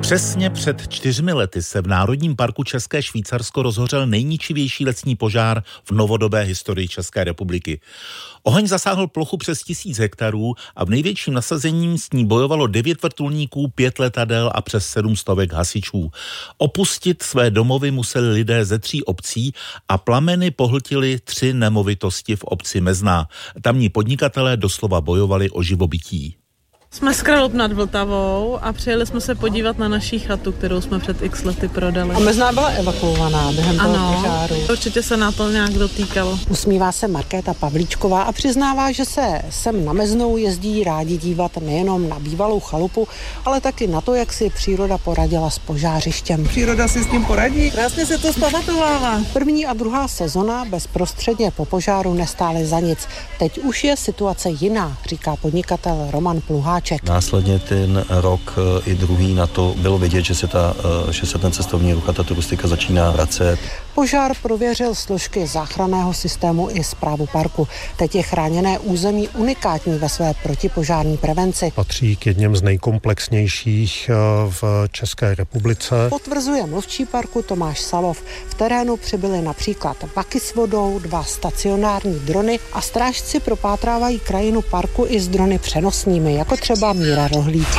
Přesně před 4 lety se v Národním parku České Švýcarsko rozhořel nejničivější lesní požár v novodobé historii České republiky. Oheň zasáhl plochu přes 1000 hektarů a v největším nasazením s ní bojovalo 9 vrtulníků, 5 letadel a přes 700 hasičů. Opustit své domovy museli lidé ze 3 obcí a plameny pohltily 3 nemovitosti v obci Mezná. Tamní podnikatelé doslova bojovali o živobytí. Jsme z Kralupy nad Vltavou a přijeli jsme se podívat na naší chatu, kterou jsme před x lety prodali. A Mezná byla evakuovaná během toho požáru. Určitě se na to nějak dotýkalo. Usmívá se Markéta Pavlíčková a přiznává, že se sem na Meznou jezdí rádi dívat nejenom na bývalou chalupu, ale taky na to, jak si příroda poradila s požářištěm. Příroda si s tím poradí. Krásně se to zpamatovává. První a druhá sezona bezprostředně po požáru nestály za nic. Teď už je situace jiná, říká podnikatel Roman Pluháček. Následně ten rok i druhý na to bylo vidět, že se ten cestovní ruch a ta turistika začíná vracet. Požár prověřil složky záchranného systému i správu parku. Teď je chráněné území unikátní ve své protipožární prevenci. Patří k jedním z nejkomplexnějších v České republice. Potvrzuje mluvčí parku Tomáš Salov. V terénu přibyly například vaky s vodou, 2 stacionární drony a strážci propátrávají krajinu parku i s drony přenosnými, jako třeba Míra Rohlík.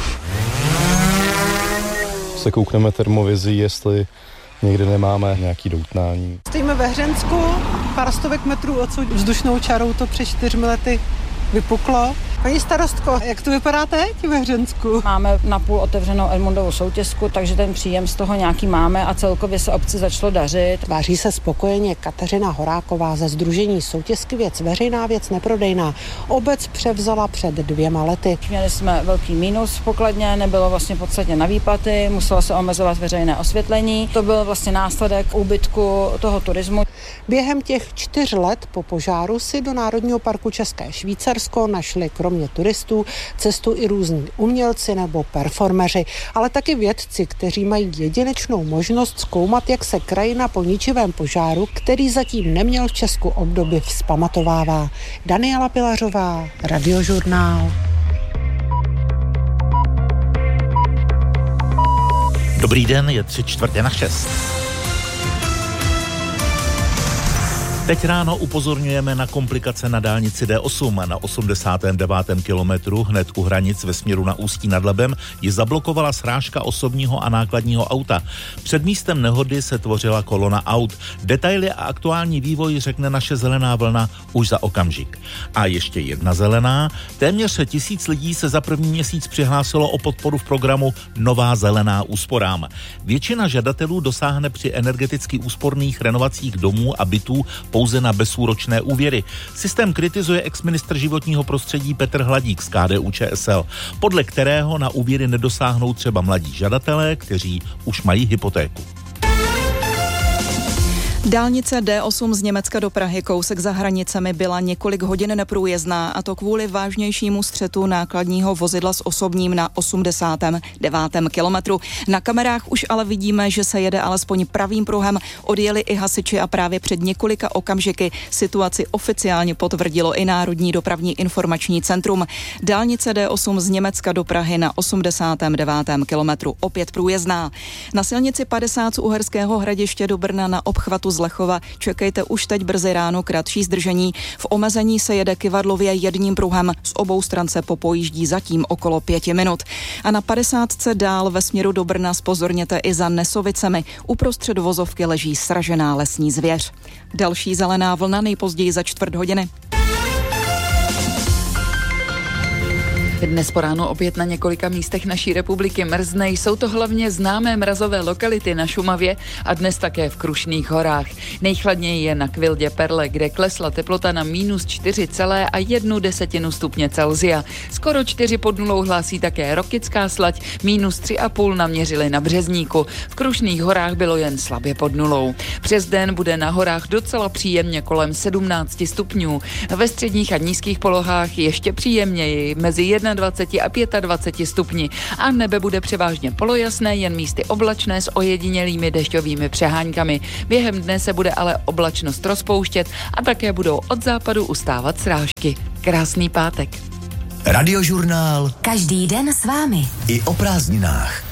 Se koukneme termovizi, jestli někde nemáme nějaký doutnání. Stojíme ve Hřensku, pár stovek metrů odsud vzdušnou čarou to před 4 lety vypuklo. Paní starostko, jak to vypadá teď ve Hřensku? Máme napůl otevřenou Edmundovou soutěsku, takže ten příjem z toho nějaký máme a celkově se obci začalo dařit. Tváří se spokojeně Kateřina Horáková ze sdružení Soutěsky věc veřejná, věc neprodejná. Obec převzala před 2 lety. Měli jsme velký mínus v pokladně, nebylo vlastně podstatně na výplaty, muselo se omezovat veřejné osvětlení. To byl vlastně následek úbytku toho turismu. Během těch 4 let po požáru si do Národního parku České Švýcarsko našli kromě turistů cestu i různí umělci nebo performeři, ale taky vědci, kteří mají jedinečnou možnost zkoumat, jak se krajina po ničivém požáru, který zatím neměl v Česku obdoby, vzpamatovává. Daniela Pilařová, Radiožurnál. Dobrý den, je 3:45. Teď ráno upozorňujeme na komplikace na dálnici D8. Na 89. kilometru hned u hranic ve směru na Ústí nad Labem ji zablokovala srážka osobního a nákladního auta. Před místem nehody se tvořila kolona aut. Detaily a aktuální vývoj řekne naše zelená vlna už za okamžik. A ještě jedna zelená. Téměř 1000 lidí se za první měsíc přihlásilo o podporu v programu Nová zelená úsporám. Většina žadatelů dosáhne při energeticky úsporných renovacích domů a bytů pouze na bezúročné úvěry. Systém kritizuje exministr životního prostředí Petr Hladík z KDU-ČSL, podle kterého na úvěry nedosáhnou třeba mladí žadatelé, kteří už mají hypotéku. Dálnice D8 z Německa do Prahy kousek za hranicemi byla několik hodin neprůjezdná, a to kvůli vážnějšímu střetu nákladního vozidla s osobním na 89. kilometru. Na kamerách už ale vidíme, že se jede alespoň pravým pruhem, odjeli i hasiči a právě před několika okamžiky situaci oficiálně potvrdilo i Národní dopravní informační centrum. Dálnice D8 z Německa do Prahy na 89. kilometru opět průjezdná. Na silnici 50 z Uherského Hradiště do Brna na obchvatu z Lechova čekejte už teď brzy ráno kratší zdržení. V omezení se jede kyvadlově jedním pruhem, z obou stran se popojíždí zatím okolo 5 minut. A na 50 dál ve směru do Brna zpozorněte i za Nesovicemi. Uprostřed vozovky leží sražená lesní zvěř. Další zelená vlna nejpozději za 4 hodiny. Dnes po ránu opět na několika místech naší republiky mrzne, jsou to hlavně známé mrazové lokality na Šumavě a dnes také v Krušných horách. Nejchladněji je na Kvildě Perle, kde klesla teplota na -4,1 stupně Celsia. Skoro 4 pod nulou hlásí také Rokycká Slať, -3,5 naměřili na Březníku. V Krušných horách bylo jen slabě pod nulou. Přes den bude na horách docela příjemně kolem 17 stupňů. Ve středních a nízkých polohách ještě příjemněji mezi 21 a 25 stupni a nebe bude převážně polojasné, jen místy oblačné s ojedinělými dešťovými přeháňkami. Během dne se bude ale oblačnost rozpouštět a také budou od západu ustávat srážky. Krásný pátek. Radiožurnál. Každý den s vámi. I o prázdninách.